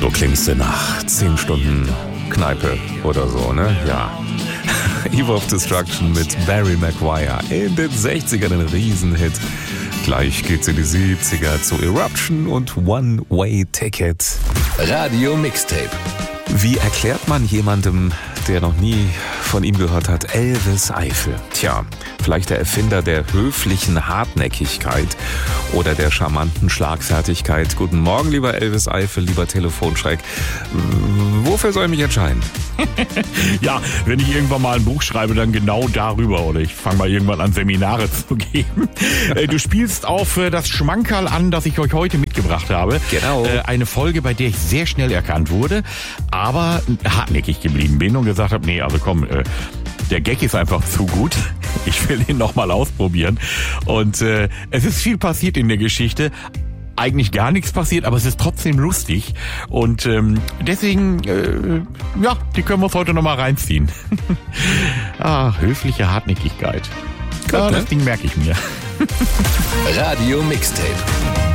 So klingst du nach 10 Stunden Kneipe oder so, ne? Ja. Eve of Destruction mit Barry Maguire. In den 60ern ein Riesenhit. Gleich geht's in die 70er zu Eruption und One Way Ticket. Radio Mixtape. Wie erklärt man jemandem, der noch nie von ihm gehört hat, Elvis Eifel? Tja, vielleicht der Erfinder der höflichen Hartnäckigkeit oder der charmanten Schlagfertigkeit. Guten Morgen, lieber Elvis Eifel, lieber Telefonschreck. Wofür soll ich mich entscheiden? Ja, wenn ich irgendwann mal ein Buch schreibe, dann genau darüber. Oder ich fange mal irgendwann an, Seminare zu geben. Du spielst auf das Schmankerl an, das ich euch heute mitgebracht habe. Genau. Eine Folge, bei der ich sehr schnell erkannt wurde, aber hartnäckig geblieben bin und gesagt habe, nee, also komm, der Gag ist einfach zu gut. Ich will ihn nochmal ausprobieren. Und es ist viel passiert in der Geschichte. Eigentlich gar nichts passiert, aber es ist trotzdem lustig. Und deswegen, die können wir uns heute nochmal reinziehen. Höfliche Hartnäckigkeit. Ja, das Ding merke ich mir. Radio Mixtape.